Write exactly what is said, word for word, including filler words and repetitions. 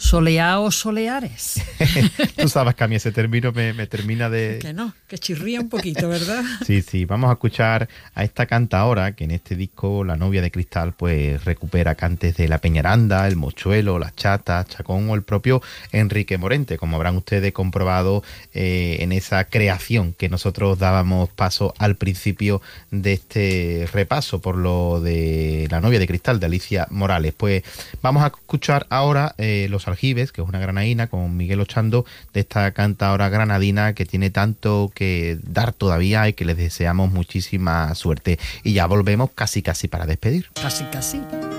Soleaos soleares. Tú sabes que a mí ese término me, me termina de... Que no, que chirría un poquito, ¿verdad? Sí, sí, vamos a escuchar a esta cantaora que en este disco, La novia de cristal, pues recupera cantes de La Peñaranda, El Mochuelo, La Chata, Chacón o el propio Enrique Morente, como habrán ustedes comprobado eh, en esa creación que nosotros dábamos paso al principio de este repaso por lo de La novia de cristal de Alicia Morales. Pues vamos a escuchar ahora eh, Los Aljibes, que es una granadina, con Miguel Ochando, de esta cantaora granadina que tiene tanto que dar todavía y que les deseamos muchísima suerte. Y ya volvemos casi casi para despedir. Casi, casi.